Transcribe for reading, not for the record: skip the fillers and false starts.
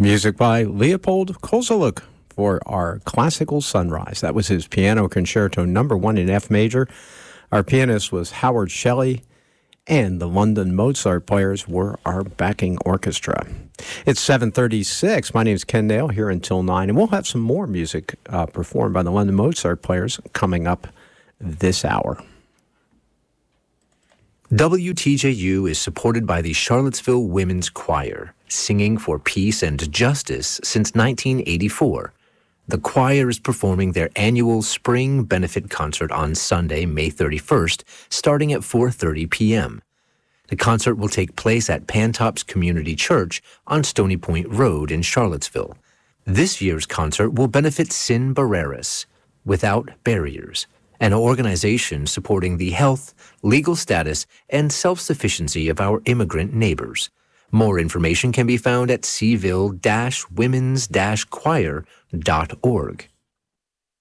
Music by Leopold Kozelek for our classical sunrise. That was his piano concerto number 1 in F major. Our pianist was Howard Shelley, and the London Mozart Players were our backing orchestra. It's 7:36. My name is Ken Dale, here until 9, and we'll have some more music performed by the London Mozart Players coming up this hour. WTJU is supported by the Charlottesville Women's Choir, singing for peace and justice since 1984. The choir is performing their annual spring benefit concert on Sunday, May 31st, starting at 4:30 p.m. The concert will take place at Pantops Community Church on Stony Point Road in Charlottesville. This year's concert will benefit Sin Barreras, Without Barriers, an organization supporting the health, legal status, and self-sufficiency of our immigrant neighbors. More information can be found at cville-womens-choir.org.